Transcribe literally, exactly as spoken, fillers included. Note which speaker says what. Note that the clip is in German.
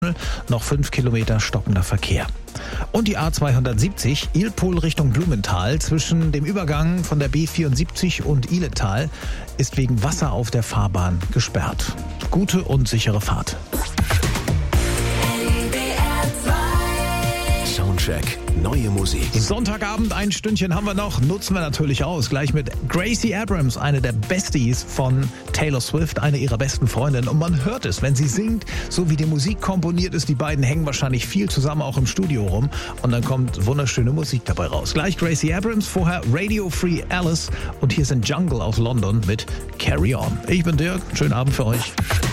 Speaker 1: Tunnel, noch fünf Kilometer stockender Verkehr. Und die A zweihundertsiebzig, Ilpol Richtung Blumenthal, zwischen dem Übergang von der B vierundsiebzig und Ihletal, ist wegen Wasser auf der Fahrbahn gesperrt. Gute und sichere Fahrt.
Speaker 2: Soundcheck, neue Musik.
Speaker 1: Sonntagabend, ein Stündchen haben wir noch, nutzen wir natürlich aus. Gleich mit Gracie Abrams, eine der Besties von Taylor Swift, eine ihrer besten Freundinnen. Und man hört es, wenn sie singt, so wie die Musik komponiert ist. Die beiden hängen wahrscheinlich viel zusammen auch im Studio rum. Und dann kommt wunderschöne Musik dabei raus. Gleich Gracie Abrams, vorher Radio Free Alice. Und hier sind Jungle aus London mit Carry On. Ich bin Dirk, schönen Abend für euch.